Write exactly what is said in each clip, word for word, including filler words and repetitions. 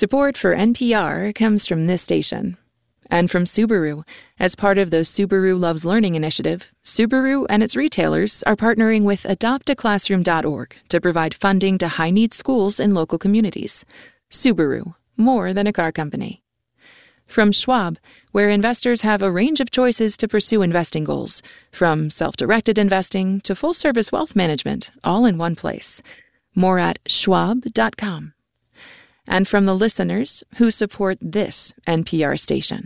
Support for N P R comes from this station. And from Subaru. As part of the Subaru Loves Learning initiative, Subaru and its retailers are partnering with adopt a classroom dot org to provide funding to high-need schools in local communities. Subaru, more than a car company. From Schwab, where investors have a range of choices to pursue investing goals, from self-directed investing to full-service wealth management, all in one place. More at schwab dot com. And from the listeners who support this N P R station.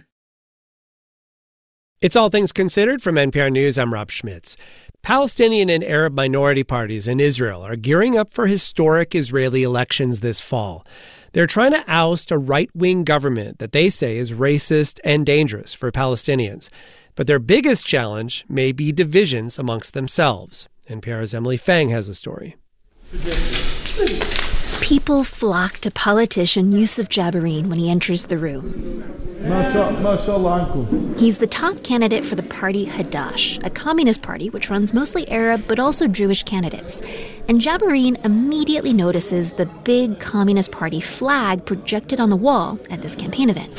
It's All Things Considered from N P R News. I'm Rob Schmitz. Palestinian and Arab minority parties in Israel are gearing up for historic Israeli elections this fall. They're trying to oust a right-wing government that they say is racist and dangerous for Palestinians. But their biggest challenge may be divisions amongst themselves. N P R's Emily Fang has a story. People flock to politician Youssef Jabarin when he enters the room. He's the top candidate for the party Hadash, a communist party which runs mostly Arab but also Jewish candidates. And Jabarin immediately notices the big Communist Party flag projected on the wall at this campaign event.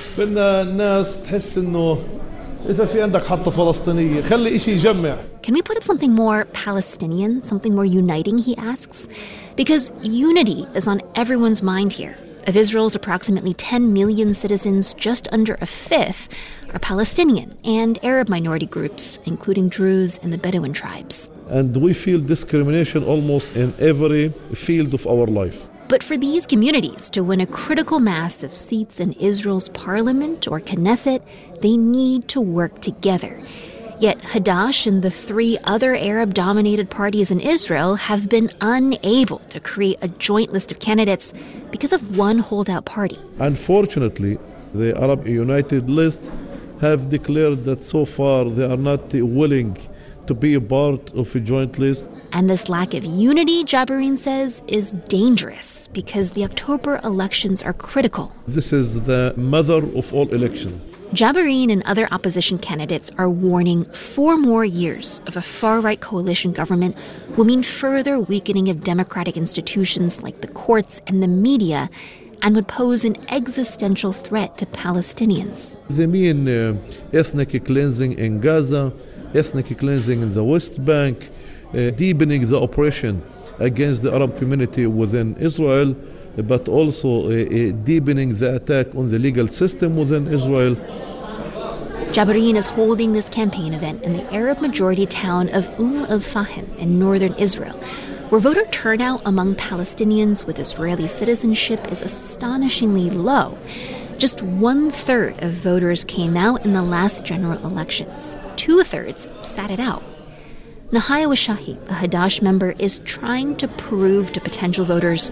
Can we put up something more Palestinian, something more uniting, he asks? Because unity is on everyone's mind here. Of Israel's approximately ten million citizens, just under a fifth are Palestinian and Arab minority groups, including Druze and the Bedouin tribes. And we feel discrimination almost in every field of our life. But for these communities to win a critical mass of seats in Israel's parliament or Knesset, they need to work together. Yet Hadash and the three other Arab-dominated parties in Israel have been unable to create a joint list of candidates because of one holdout party. Unfortunately, the Arab United List have declared that so far they are not willing to be a part of a joint list. And this lack of unity, Jabarin says, is dangerous because the October elections are critical. This is the mother of all elections. Jabarin and other opposition candidates are warning four more years of a far-right coalition government will mean further weakening of democratic institutions like the courts and the media and would pose an existential threat to Palestinians. They mean uh, ethnic cleansing in Gaza, ethnic cleansing in the West Bank, uh, deepening the oppression against the Arab community within Israel, but also uh, uh, deepening the attack on the legal system within Israel. Jabarin is holding this campaign event in the Arab-majority town of Umm al-Fahim in northern Israel, where voter turnout among Palestinians with Israeli citizenship is astonishingly low. Just one-third of voters came out in the last general elections. Two-thirds sat it out. Nahaya Washahi, a Hadash member, is trying to prove to potential voters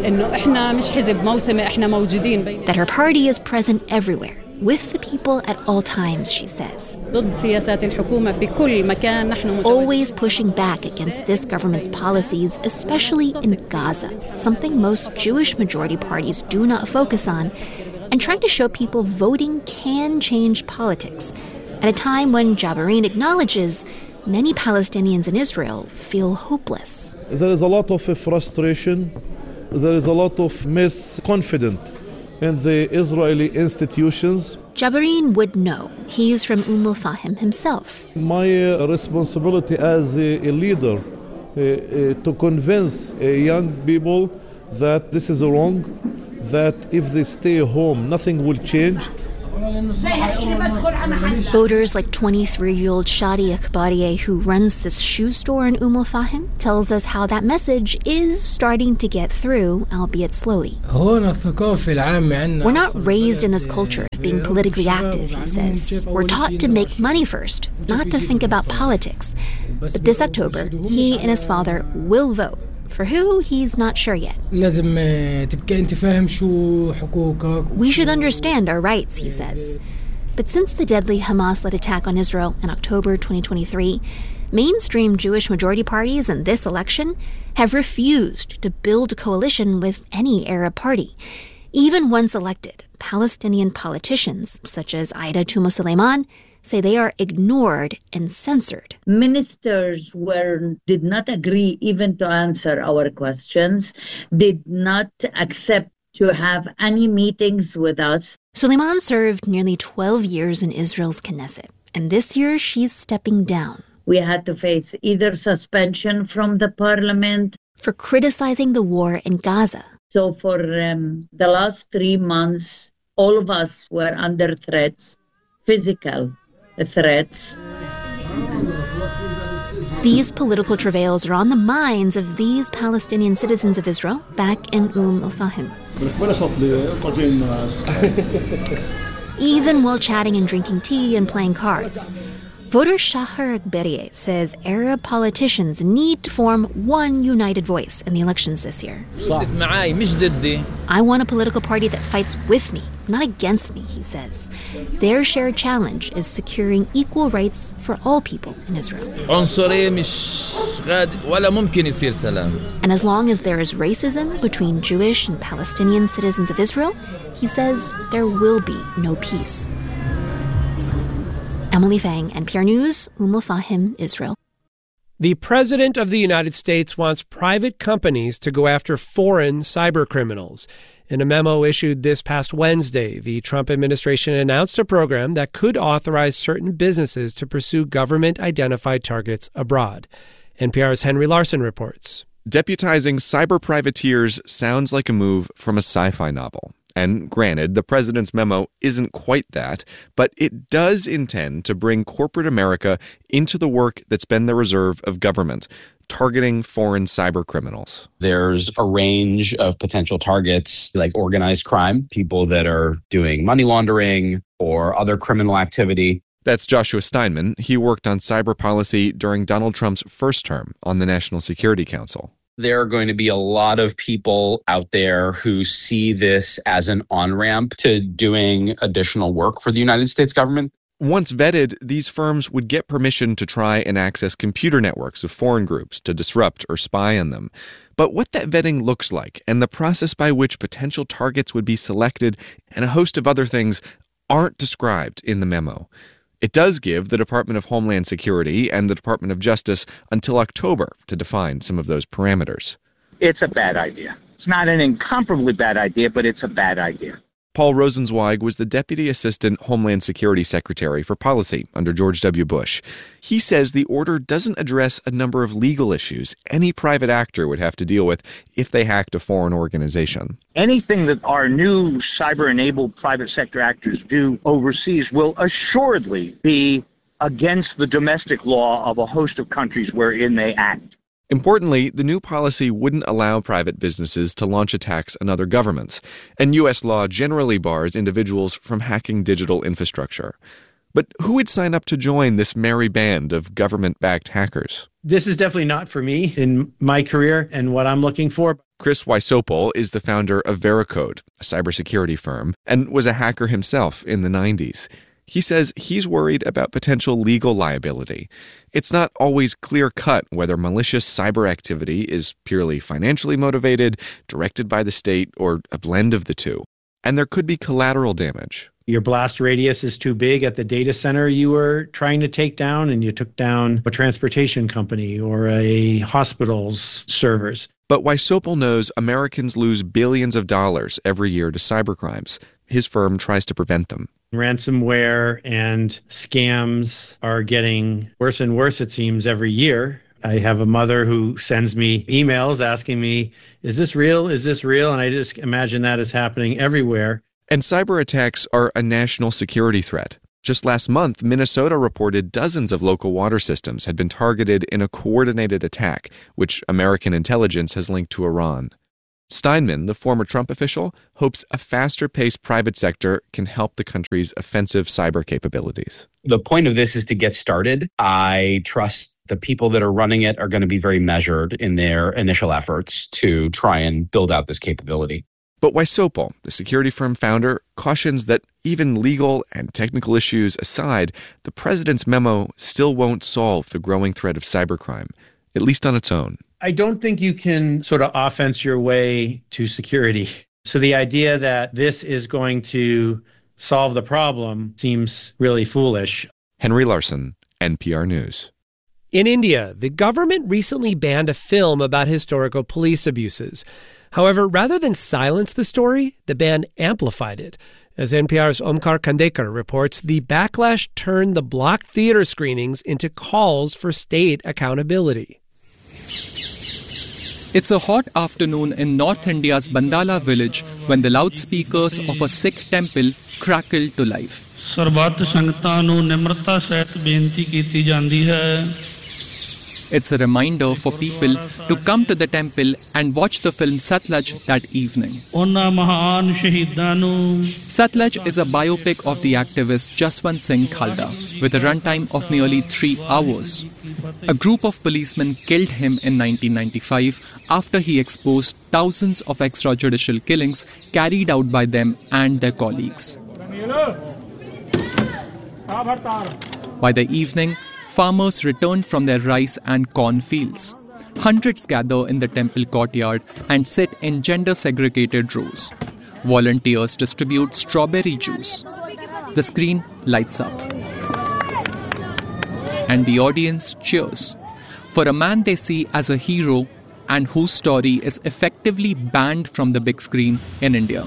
that her party is present everywhere, with the people at all times, she says. Always pushing back against this government's policies, especially in Gaza, something most Jewish majority parties do not focus on, and trying to show people voting can change politics, at a time when Jabarin acknowledges many Palestinians in Israel feel hopeless. There is a lot of frustration. There is a lot of misconfidence in the Israeli institutions. Jabarin would know. He's from Umm al-Fahim himself. My uh, responsibility as a, a leader uh, uh, to convince uh, young people that this is wrong, that if they stay home, nothing will change. Voters like twenty-three-year-old Shadi Akbarieh, who runs this shoe store in Umm al-Fahim, tells us how that message is starting to get through, albeit slowly. We're not raised in this culture of being politically active, he says. We're taught to make money first, not to think about politics. But this October, he and his father will vote. For who, he's not sure yet. We should understand our rights, he says. But since the deadly Hamas-led attack on Israel in October twenty twenty-three, mainstream Jewish majority parties in this election have refused to build a coalition with any Arab party. Even once elected, Palestinian politicians, such as Aida Tumo Suleiman, say they are ignored and censored. Ministers were did not agree even to answer our questions, did not accept to have any meetings with us. Soleiman served nearly twelve years in Israel's Knesset, and this year she's stepping down. We had to face either suspension from the parliament for criticizing the war in Gaza. So for um, the last three months, all of us were under threats, physical threats. These political travails are on the minds of these Palestinian citizens of Israel back in Umm al-Fahim. Even while chatting and drinking tea and playing cards, voter Shahar Akbarieh says Arab politicians need to form one united voice in the elections this year. I want a political party that fights with me, not against me, he says. Their shared challenge is securing equal rights for all people in Israel. And as long as there is racism between Jewish and Palestinian citizens of Israel, he says there will be no peace. Emily Fang, N P R News, Umm al-Fahim, Israel. The President of the United States wants private companies to go after foreign cyber criminals. In a memo issued this past Wednesday, the Trump administration announced a program that could authorize certain businesses to pursue government-identified targets abroad. N P R's Henry Larson reports. Deputizing cyber privateers sounds like a move from a sci-fi novel. And granted, the president's memo isn't quite that, but it does intend to bring corporate America into the work that's been the reserve of government, targeting foreign cyber criminals. There's a range of potential targets like organized crime, people that are doing money laundering or other criminal activity. That's Joshua Steinman. He worked on cyber policy during Donald Trump's first term on the National Security Council. There are going to be a lot of people out there who see this as an on-ramp to doing additional work for the United States government. Once vetted, these firms would get permission to try and access computer networks of foreign groups to disrupt or spy on them. But what that vetting looks like and the process by which potential targets would be selected and a host of other things aren't described in the memo. It does give the Department of Homeland Security and the Department of Justice until October to define some of those parameters. It's a bad idea. It's not an incomparably bad idea, but it's a bad idea. Paul Rosenzweig was the Deputy Assistant Homeland Security Secretary for Policy under George W. Bush. He says the order doesn't address a number of legal issues any private actor would have to deal with if they hacked a foreign organization. Anything that our new cyber-enabled private sector actors do overseas will assuredly be against the domestic law of a host of countries wherein they act. Importantly, the new policy wouldn't allow private businesses to launch attacks on other governments, and U S law generally bars individuals from hacking digital infrastructure. But who would sign up to join this merry band of government-backed hackers? This is definitely not for me in my career and what I'm looking for. Chris Wysopal is the founder of Veracode, a cybersecurity firm, and was a hacker himself in the nineties. He says he's worried about potential legal liability. It's not always clear-cut whether malicious cyber activity is purely financially motivated, directed by the state, or a blend of the two. And there could be collateral damage. Your blast radius is too big at the data center you were trying to take down, and you took down a transportation company or a hospital's servers. But Wysopal knows Americans lose billions of dollars every year to cybercrimes. His firm tries to prevent them. Ransomware and scams are getting worse and worse, it seems, every year. I have a mother who sends me emails asking me, is this real? Is this real? And I just imagine that is happening everywhere. And cyber attacks are a national security threat. Just last month, Minnesota reported dozens of local water systems had been targeted in a coordinated attack, which American intelligence has linked to Iran. Steinman, the former Trump official, hopes a faster-paced private sector can help the country's offensive cyber capabilities. The point of this is to get started. I trust the people that are running it are going to be very measured in their initial efforts to try and build out this capability. But Wysopal, the security firm founder, cautions that even legal and technical issues aside, the president's memo still won't solve the growing threat of cybercrime, at least on its own. I don't think you can sort of offense your way to security. So the idea that this is going to solve the problem seems really foolish. Henry Larson, N P R News. In India, the government recently banned a film about historical police abuses. However, rather than silence the story, the ban amplified it. As N P R's Omkar Khandekar reports, the backlash turned the blocked theater screenings into calls for state accountability. It's a hot afternoon in North India's Bandala village when the loudspeakers of a Sikh temple crackled to life. It's a reminder for people to come to the temple and watch the film Satlaj that evening. Satlaj is a biopic of the activist Jaswant Singh Khalda with a runtime of nearly three hours. A group of policemen killed him in nineteen ninety-five after he exposed thousands of extrajudicial killings carried out by them and their colleagues. By the evening, farmers returned from their rice and corn fields. Hundreds gather in the temple courtyard and sit in gender-segregated rows. Volunteers distribute strawberry juice. The screen lights up. And the audience cheers for a man they see as a hero and whose story is effectively banned from the big screen in India.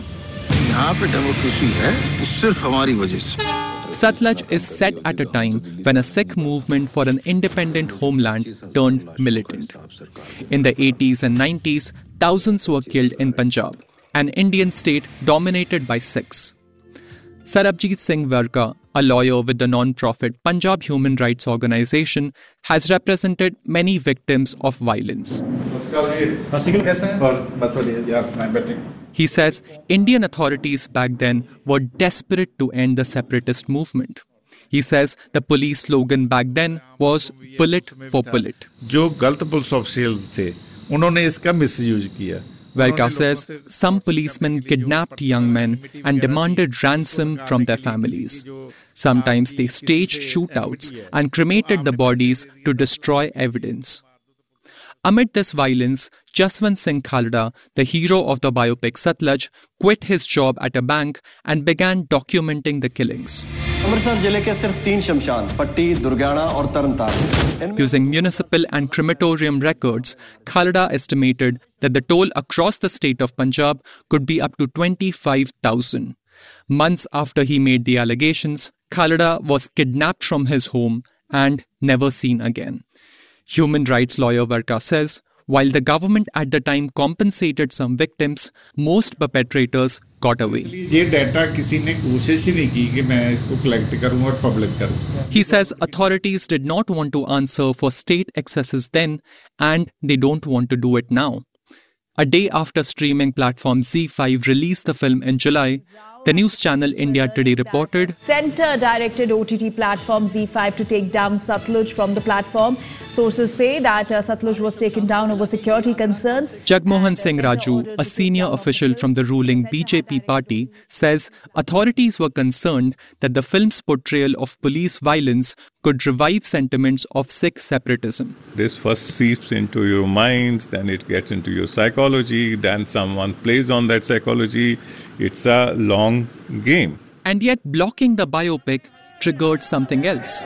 Satlaj is set at a time when a Sikh movement for an independent homeland turned militant. In the eighties and nineties, thousands were killed in Punjab, an Indian state dominated by Sikhs. Sarabjit Singh Varka, a lawyer with the non-profit Punjab Human Rights Organization, has represented many victims of violence. He says Indian authorities back then were desperate to end the separatist movement. He says the police slogan back then was bullet for bullet. Verka says some policemen kidnapped young men and demanded ransom from their families. Sometimes they staged shootouts and cremated the bodies to destroy evidence. Amid this violence, Jaswant Singh Khalda, the hero of the biopic Satlaj, quit his job at a bank and began documenting the killings. Using municipal and crematorium records, Khalda estimated that the toll across the state of Punjab could be up to twenty-five thousand. Months after he made the allegations, Khalda was kidnapped from his home and never seen again. Human rights lawyer Varka says, while the government at the time compensated some victims, most perpetrators got away. He says authorities did not want to answer for state excesses then, and they don't want to do it now. A day after streaming platform Z five released the film in July, the news channel India Today reported, Centre directed O T T platform Z five to take down Satlaj from the platform. Sources say that uh, Satlaj was taken down over security concerns. Jagmohan Singh Raju, a senior official from the ruling B J P party, says authorities were concerned that the film's portrayal of police violence could revive sentiments of Sikh separatism. This first seeps into your minds, then it gets into your psychology, then someone plays on that psychology. It's a long game. And yet blocking the biopic triggered something else.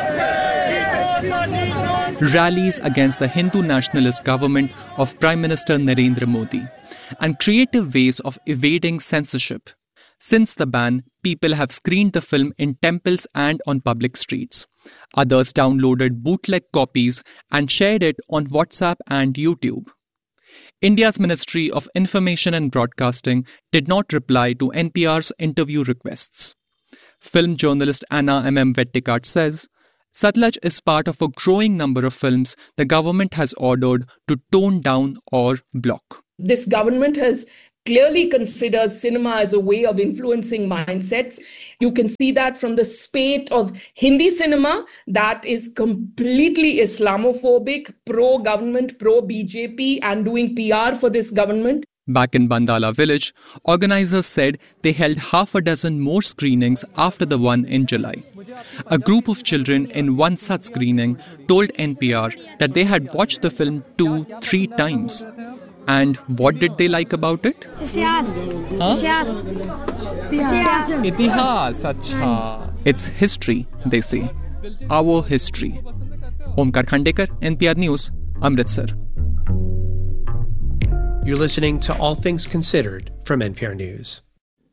Rallies against the Hindu nationalist government of Prime Minister Narendra Modi and creative ways of evading censorship. Since the ban, people have screened the film in temples and on public streets. Others downloaded bootleg copies and shared it on WhatsApp and YouTube. India's Ministry of Information and Broadcasting did not reply to N P R's interview requests. Film journalist Anna M M Vettikart says, Satlaj is part of a growing number of films the government has ordered to tone down or block. This government has clearly considers cinema as a way of influencing mindsets. You can see that from the spate of Hindi cinema that is completely Islamophobic, pro-government, pro-B J P, and doing P R for this government. Back in Bandala village, organizers said they held half a dozen more screenings after the one in July. A group of children in one such screening told N P R that they had watched the film two, three times. And what did they like about it? Itihas. Itihas, acha. It's history, they say. Our history. Omkar Khandekar, N P R News, Amritsar. You're listening to All Things Considered from N P R News.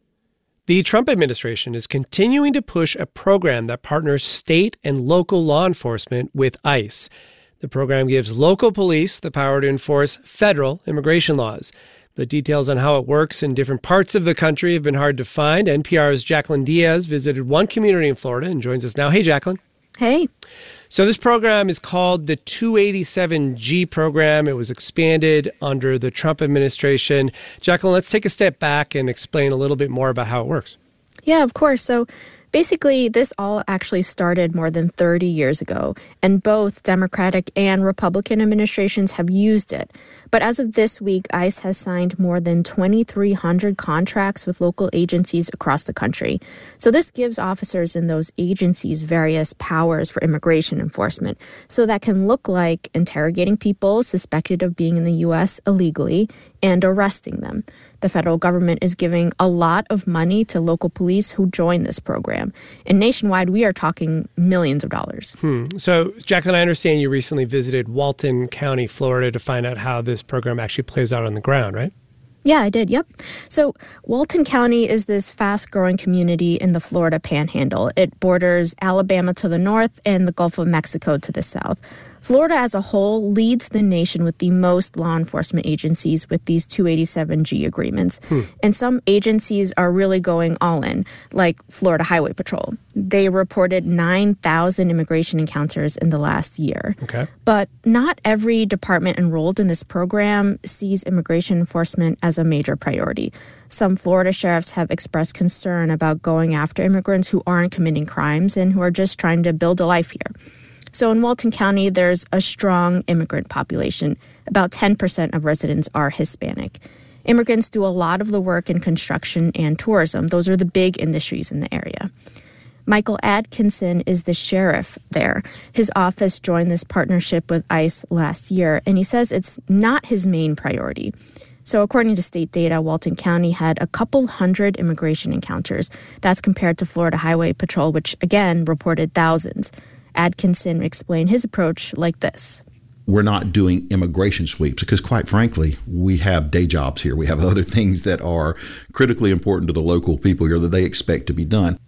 The Trump administration is continuing to push a program that partners state and local law enforcement with ICE. The program gives local police the power to enforce federal immigration laws. The details on how it works in different parts of the country have been hard to find. N P R's Jacqueline Diaz visited one community in Florida and joins us now. Hey, Jacqueline. Hey. So this program is called the two eighty-seven G program. It was expanded under the Trump administration. Jacqueline, let's take a step back and explain a little bit more about how it works. Yeah, of course. So basically, this all actually started more than thirty years ago, and both Democratic and Republican administrations have used it. But as of this week, ICE has signed more than twenty-three hundred contracts with local agencies across the country. So this gives officers in those agencies various powers for immigration enforcement. So that can look like interrogating people suspected of being in the U S illegally and arresting them. The federal government is giving a lot of money to local police who join this program. And nationwide, we are talking millions of dollars. Hmm. So, Jacqueline, I understand you recently visited Walton County, Florida, to find out how this program actually plays out on the ground, right? Yeah, I did. Yep. So Walton County is this fast-growing community in the Florida Panhandle. It borders Alabama to the north and the Gulf of Mexico to the south. Florida as a whole leads the nation with the most law enforcement agencies with these two eighty-seven G agreements. Hmm. And some agencies are really going all in, like Florida Highway Patrol. They reported nine thousand immigration encounters in the last year. Okay. But not every department enrolled in this program sees immigration enforcement as a major priority. Some Florida sheriffs have expressed concern about going after immigrants who aren't committing crimes and who are just trying to build a life here. So in Walton County, there's a strong immigrant population. About ten percent of residents are Hispanic. Immigrants do a lot of the work in construction and tourism. Those are the big industries in the area. Michael Atkinson is the sheriff there. His office joined this partnership with ICE last year, and he says it's not his main priority. So according to state data, Walton County had a couple hundred immigration encounters. That's compared to Florida Highway Patrol, which, again, reported thousands. Atkinson explained his approach like this. We're not doing immigration sweeps because, quite frankly, we have day jobs here. We have other things that are critically important to the local people here that they expect to be done.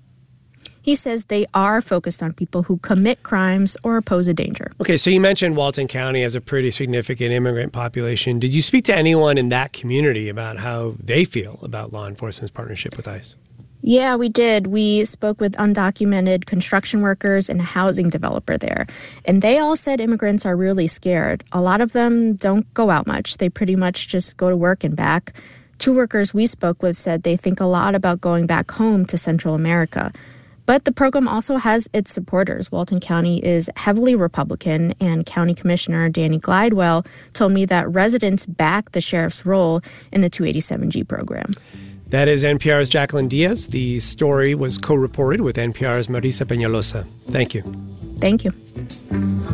He says they are focused on people who commit crimes or pose a danger. Okay, so you mentioned Walton County has a pretty significant immigrant population. Did you speak to anyone in that community about how they feel about law enforcement's partnership with ICE? Yeah, we did. We spoke with undocumented construction workers and a housing developer there. And they all said immigrants are really scared. A lot of them don't go out much. They pretty much just go to work and back. Two workers we spoke with said they think a lot about going back home to Central America. But the program also has its supporters. Walton County is heavily Republican, and County Commissioner Danny Glidewell told me that residents back the sheriff's role in the two eighty-seven G program. That is N P R's Jacqueline Diaz. The story was co-reported with N P R's Marisa Peñalosa. Thank you. Thank you.